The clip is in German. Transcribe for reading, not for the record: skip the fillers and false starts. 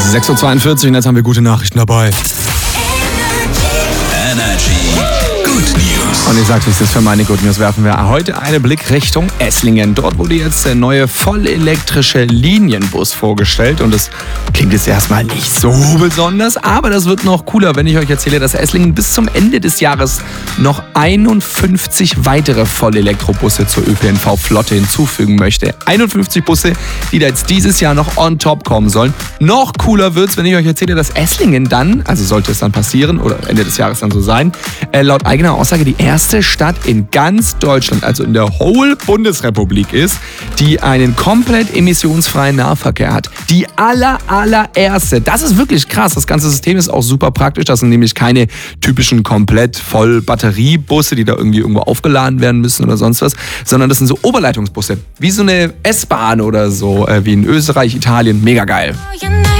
6.42 Uhr und jetzt haben wir gute Nachrichten dabei. Energy Good News. Und ich sag's, wie es ist, für meine Good News werfen wir heute einen Blick Richtung Esslingen. Dort wurde jetzt der neue vollelektrische Linienbus vorgestellt und das klingt jetzt erstmal nicht so besonders, aber das wird noch cooler, wenn ich euch erzähle, dass Esslingen bis zum Ende des Jahres noch 51 weitere Vollelektrobusse zur ÖPNV-Flotte hinzufügen möchte. 51 Busse, die da jetzt dieses Jahr noch on top kommen sollen. Noch cooler wird's, wenn ich euch erzähle, dass Esslingen dann, also sollte es dann passieren oder Ende des Jahres dann so sein, laut eigener Aussage die erste Stadt in ganz Deutschland, also in der whole Bundesrepublik ist, die einen komplett emissionsfreien Nahverkehr hat. Die allererste. Das ist wirklich krass. Das ganze System ist auch super praktisch. Das sind nämlich keine typischen komplett voll Batteriebusse, die da irgendwie irgendwo aufgeladen werden müssen oder sonst was, sondern das sind so Oberleitungsbusse. Wie so eine S-Bahn oder so, wie in Österreich, Italien. Mega geil.